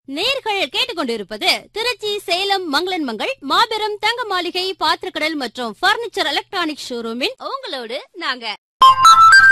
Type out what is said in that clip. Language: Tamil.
நேர்கள் கேட்டுக்கொண்டிருப்பது திருச்சி சேலம் மங்களன் மங்கள் மாபெரும் தங்க மாளிகை பாத்திரக்கடல் மற்றும் பர்னிச்சர் எலக்ட்ரானிக் ஷோரூமின் உங்களோடு நாங்க